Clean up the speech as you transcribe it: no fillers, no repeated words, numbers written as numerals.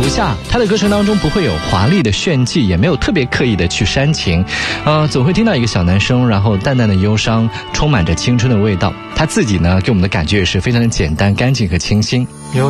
不下，他的歌声当中不会有华丽的炫技，也没有特别刻意的去煽情，总会听到一个小男生，然后淡淡的忧伤，充满着青春的味道。他自己呢给我们的感觉也是非常的简单、干净和清新。 有